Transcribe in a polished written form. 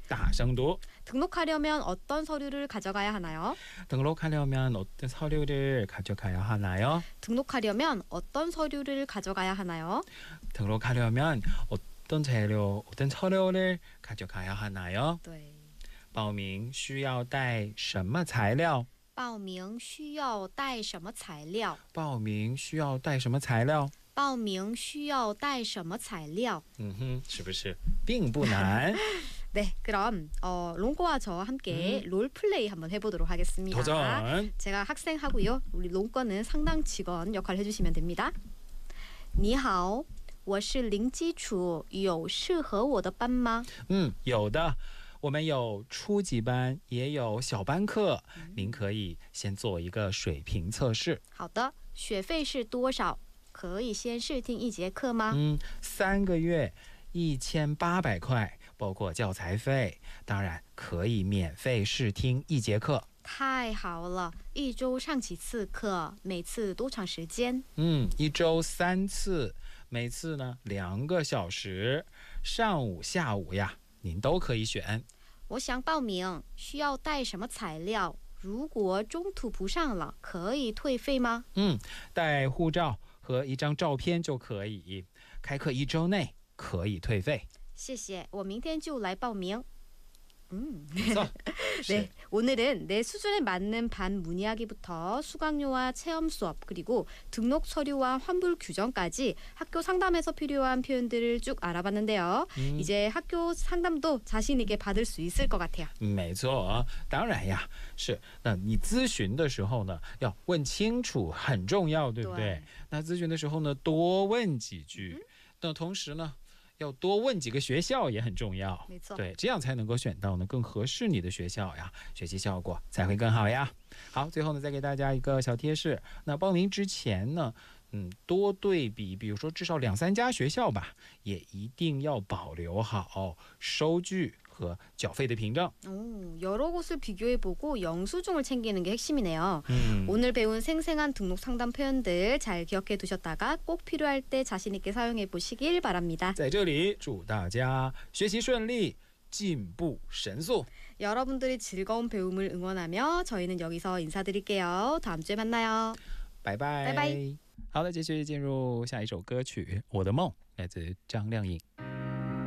大声读。 등록하려면 어떤 서류를 가져가야 하나요? 등록하려면 어떤 서류를 가져가야 하나요? 등록하려면 어떤 서류를 가져가야 하나요? 등록하려면 어떤 서류를 가져가야 하나요? 对， 报名需要带什么材料？ 报名需要带什么材料？ 报名需要带什么材料？ 报名需要带什么材料？ 是不是并不难？ 네, 그럼 롱거와 저와 함께 롤플레이 한번 해보도록 하겠습니다. 도전. 제가 학생하고요. 우리 롱거는 상담 직원 역할 해주시면 됩니다. 你好，我是零基础，有适合我的班吗？ 有的。 我们有初级班，也有小班课，您可以先做一个水平测试。 好的，学费是多少？可以先试听一节课吗 ？3个月，1800块，包括教材费，当然可以免费试听1节课。 太好了，一周上几次课？每次多长时间 ？1周3次，每次呢2个小时，上午下午呀，您都可以选。 我想报名，需要带什么材料？如果中途不上了，可以退费吗？ 带护照和一张照片就可以。开课1周内可以退费。 谢谢，我明天就来报名。 네, 오늘은 내 수준에 맞는 반 문이야기부터 수강료와 체험 수업 그리고 등록 서류와 환불 규정까지 학교 상담에서 필요한 표현들을 쭉 알아봤는데요. 이제 학교 상담도 자신 있게 받을 수 있을 것 같아요. 没错，当然呀，是。那你咨询的时候呢，要问清楚，很重要，对不对？那咨询的时候呢，多问几句。那同时呢， 要多问几个学校也很重要， 没错， 对，这样才能够选到呢更合适你的学校呀，学习效果才会更好呀。好，最后呢再给大家一个小贴士，那报名之前呢，多对比，比如说至少2、3家学校吧，也一定要保留好收据和缴费的凭证。 여러 곳을 비교해보고 영수증을 챙기는 게 핵심이네요. 오늘 배운 생생한 등록 상담 표현들 잘 기억해 두셨다가 꼭 필요할 때 자신 있게 사용해 보시길 바랍니다. 在这里祝大家学习顺利，进步神速。 여러분들이 즐거운 배움을 응원하며 저희는 여기서 인사드릴게요. 다음 주에 만나요. 拜拜。 拜拜。 好的，继续进入下一首歌曲《我的梦》，来自张靓颖。